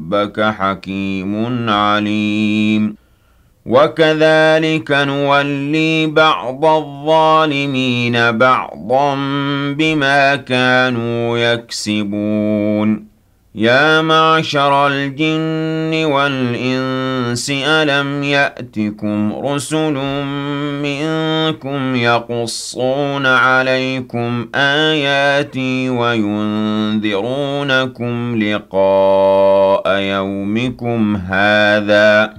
رَبَّكَ حَكِيمٌ عَلِيمٌ وَكَذَلِكَ نُوَلِّي بَعْضَ الظَّالِمِينَ بَعْضًا بِمَا كَانُوا يَكْسِبُونَ يَا مَعْشَرَ الْجِنِّ وَالْإِنسِ أَلَمْ يَأْتِكُمْ رُسُلٌ مِّنكُمْ يَقُصُّونَ عَلَيْكُمْ آيَاتِي وَيُنذِرُونَكُمْ لِقَاءَ يَوْمِكُمْ هَٰذَا ۚ